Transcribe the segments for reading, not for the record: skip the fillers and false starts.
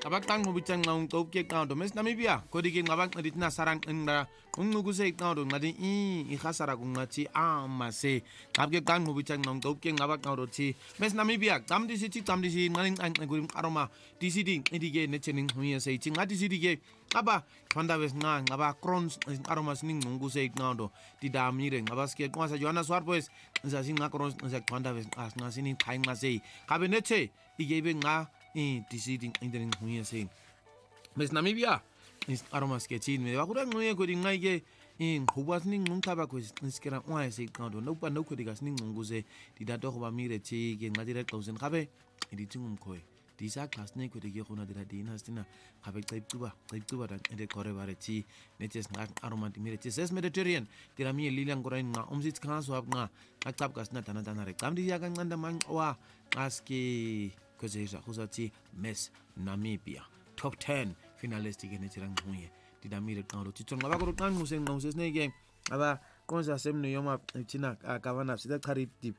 Abaqang ngobitang ngong topke qando mes Namibia kodike ngabang editina sarang nda ungukuse qando ngadi ihasara kungati amase qabke qang ngobitang ngong topke ngabang qando ti mes Namibia qamdisi ngaling ngurim aroma DCD edige nechening huye sei ti ngadi sidige aba fanda wes ngaba crons aroma sning nguse qando didamire ngabaske kwasa Johanna Swarboys nzasinga crons nzak fanda wes ngasini thaing ngasei kabenete igebe nga deciding in the New saying Miss Namibia is aromas getting me. Wakuran no equating like in who was ning Munkabako is scared why say count no but no codigas ning munguze did that over me the cheek and Madira close and have editing koi. These are class neck with the Yahuna de la Dina Hastina have a type tuba and the Correvareti, Netes not aromat says Mediterranean. There are me Lilian Gorain, Omsits Kans of Na, a tapgas not another. Come the Yagan and the man or aski. Kozeza Husati Mes Namibia top 10 finalistic in Tirangwe did I meet a count to Tonga Musing Moses Nege Aba Konza Semno Yoma China Kavana Sida Karib Deep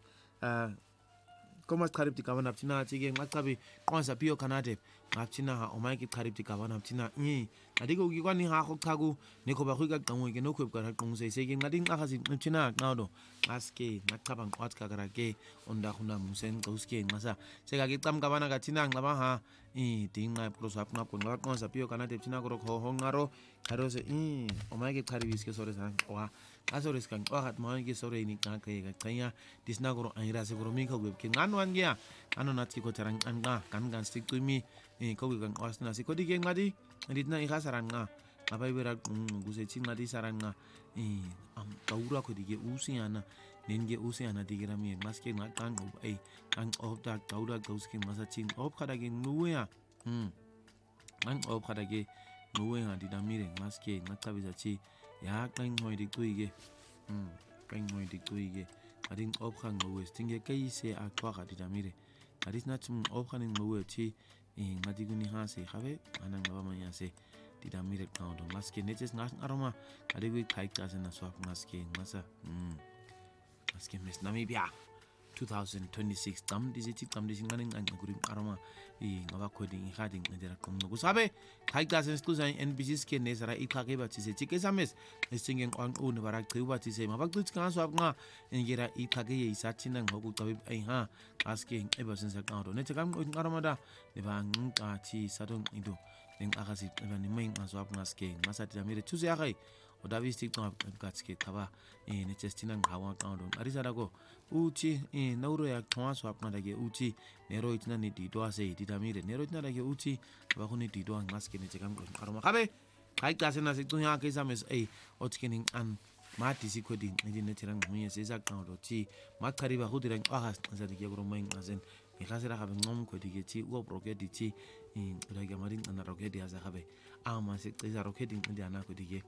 Comas Karib to Kavana Tina Tigay Makabi Konza Pio Canade Machina or Mike Karib to Kavana Tina Adigo Gigani Hakokagu Nikobahuga Kamu no Kuka saying nothing as China now Aske Nakabang Watkagarake on Dahuna Musen Goske Masa Segagitam Gavana Gatina Navaha Tinga Prosapna Punga Pio Canade Chinagro Hongaro Harose Omega Karibis or Azores can or at Monkey Sore in Kaya Disnagro and Rasegoromico with King Anwan Gia Anonatiko Terang and Gangan stick to me in Kogan Osna Sikodi Gangadi and did not Hasaranga Ababera Gusechin Madi Saranga Taura could get Usiana Nenge Usiana Digrami and Maske Nakan of a gang of that Taura Goskin Masachin of Kadagin Nuea Gang of Kadage Nuea Didamir Maske Natavizachi Ya Kang Moidi Guige Kang Moidi Guige I think Ophang West Tinga Kaise Aquaka Didamire I did not opening Moechi in Madiguni Hase have and Angamaya did I meet a count of Maske Netes not aroma? I did with kite as in a swap Maske Massa Maske Miss Namibia 2026 Tam Diziti Tam Disinganing and Gurim Aroma Navacoding Harding and there come no Gusabe kite as in Scusa NBC skin Nezara Itakeba to say Chikesames is singing on own Varak to say Mavakuts Kanswapna and Gera Itakay Sachin and Hokutabib Aha asking ever since account on Netakam with Aramada Nevanka Chi Sadon Indo. Then Akasit and main as of Maske, Masati made to Zare, or Davis stick to Gatske Kava in Chestin and Kawa count on Arizadago, Uchi in Norea Thomas Wap Nadage Uchi, Nero it nani do say, did I meet a Nero Nadage Uchi, Bahuni do and Maske Netakam Aramabe, I doesn't as it to Yakisam is a Otkining and Marty Sikodin, and the Neteran says account or tea, Makariba Hoodie and Ahas as the Yagromain as in. Ikasera have nom kodigeti wo brogediti in Ragamarin and Rogedi as a have Amas is a rocketing in the Anakodige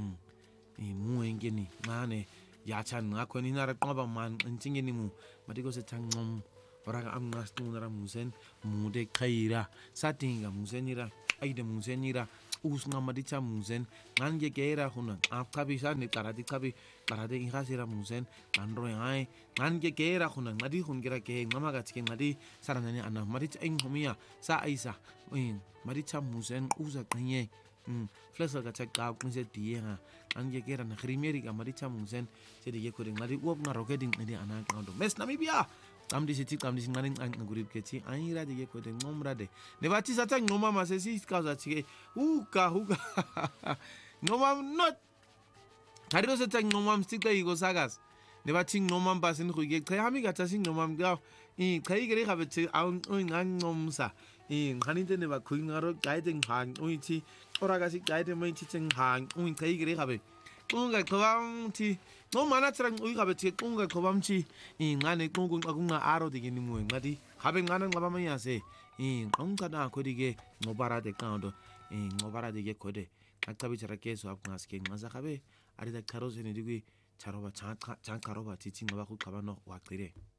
Muengeni Mane Yachan Aquanina Coba man and Tingenimu but it was a tangum Raga Amnastuna Musen Mude Kaira Satinga Musenira Aida Musenira Usna Madicha Musen Nange Gera Huna Afkabisa Nikaradi Kabi Karade Hasira Musen Androy Nange Gera Huna Nadi Hungera Gay Mamagatskin Nadi Saranani and Marich Engomia Sa Isa Maricha Musen Usa Kanye Flessa Gatak Muse Diana Nange Gera Nakrimerica Maricha Musen said the Yakuring Nadi Wopna Rocketing in the Anakando Mes Namibia Tam di city tam di singaling ang gurip keci aira di ko den ngomrade ne bati sata ngoma masesi kaza chike uka ngoma not tarido sata ngoma mstika igo sagas ne bati ngoma basin khuge khami gata sing ngoma ga kai gere khabe che ang ngomsa haninte ne ba khungaro gaiding hang uichi oragasi gaide mai chicheng hang kai gere khabe Unga Kawamti, no manatran Ugabetti, Unga Kawamchi, in Nane Kunga Aro de Genimu, Madi, having Nana Lavamaya say, in Unkana Kodige, Nobara de Coundo, in Nobara de Gekode, Akabichara case of Nasking Mazakabe, Arida Caros in a degree, Charova Chankarova teaching Waku Kabano, Wakire.